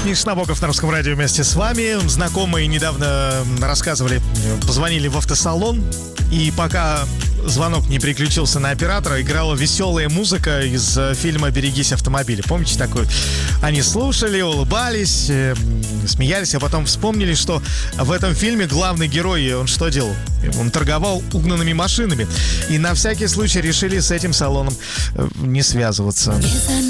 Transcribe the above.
Миш Набоков на Русском радио вместе с вами. Знакомые недавно рассказывали, позвонили в автосалон, и пока звонок не переключился на оператора, играла веселая музыка из фильма «Берегись автомобиля». Помните такую? Они слушали, улыбались, смеялись, а потом вспомнили, что в этом фильме главный герой, он что делал? Он торговал угнанными машинами. И на всякий случай решили с этим салоном не связываться.